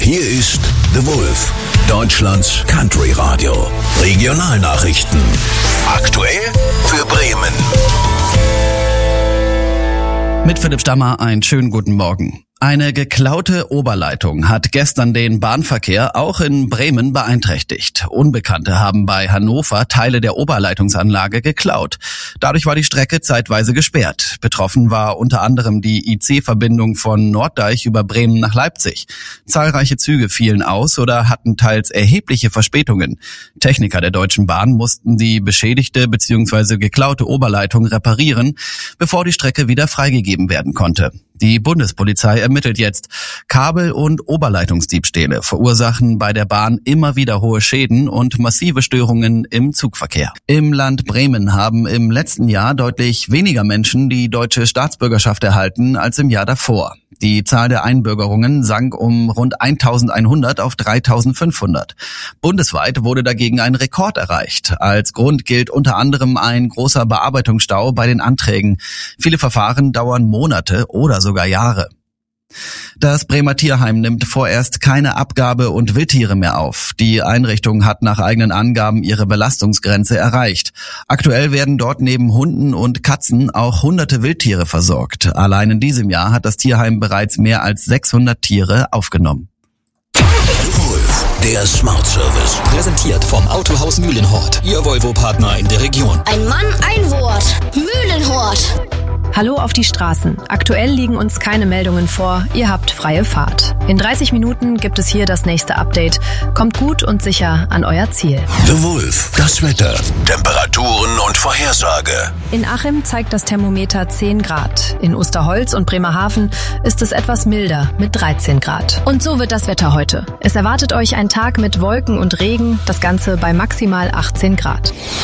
Hier ist The Wolf, Deutschlands Country Radio. Regionalnachrichten. Aktuell für Bremen. Mit Philipp Stammer einen schönen guten Morgen. Eine geklaute Oberleitung hat gestern den Bahnverkehr auch in Bremen beeinträchtigt. Unbekannte haben bei Hannover Teile der Oberleitungsanlage geklaut. Dadurch war die Strecke zeitweise gesperrt. Betroffen war unter anderem die IC-Verbindung von Norddeich über Bremen nach Leipzig. Zahlreiche Züge fielen aus oder hatten teils erhebliche Verspätungen. Techniker der Deutschen Bahn mussten die beschädigte bzw. geklaute Oberleitung reparieren, bevor die Strecke wieder freigegeben werden konnte. Die Bundespolizei ermittelt jetzt. Kabel- und Oberleitungsdiebstähle verursachen bei der Bahn immer wieder hohe Schäden und massive Störungen im Zugverkehr. Im Land Bremen haben im letzten Jahr deutlich weniger Menschen die deutsche Staatsbürgerschaft erhalten als im Jahr davor. Die Zahl der Einbürgerungen sank um rund 1.100 auf 3.500. Bundesweit wurde dagegen ein Rekord erreicht. Als Grund gilt unter anderem ein großer Bearbeitungsstau bei den Anträgen. Viele Verfahren dauern Monate oder sogar Jahre. Das Bremer Tierheim nimmt vorerst keine Abgabe- und Wildtiere mehr auf. Die Einrichtung hat nach eigenen Angaben ihre Belastungsgrenze erreicht. Aktuell werden dort neben Hunden und Katzen auch hunderte Wildtiere versorgt. Allein in diesem Jahr hat das Tierheim bereits mehr als 600 Tiere aufgenommen. Wolf, der Smart Service. Präsentiert vom Autohaus Mühlenhort, Ihr Volvo-Partner in der Region. Ein Mann, ein Wort. Mühlenhort. Hallo auf die Straßen. Aktuell liegen uns keine Meldungen vor. Ihr habt freie Fahrt. In 30 Minuten gibt es hier das nächste Update. Kommt gut und sicher an euer Ziel. The Wolf, das Wetter, Temperaturen und Vorhersage. In Achim zeigt das Thermometer 10 Grad. In Osterholz und Bremerhaven ist es etwas milder mit 13 Grad. Und so wird das Wetter heute. Es erwartet euch ein Tag mit Wolken und Regen, das Ganze bei maximal 18 Grad.